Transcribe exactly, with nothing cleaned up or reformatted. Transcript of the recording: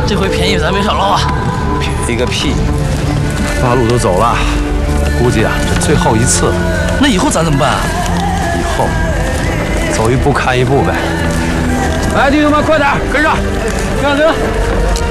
这回便宜咱没少捞啊！ 便宜个屁！八路都走了，估计啊这最后一次了。 那以后咱怎么办啊？ 以后走一步看一步呗。来，弟兄们，快点跟上，跟上，跟上！